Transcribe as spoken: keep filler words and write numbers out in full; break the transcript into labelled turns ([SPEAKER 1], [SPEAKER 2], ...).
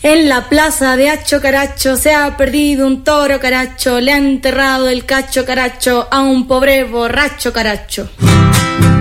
[SPEAKER 1] En la plaza de Hacho Caracho se ha perdido un toro caracho, le ha enterrado el cacho caracho a un pobre borracho caracho.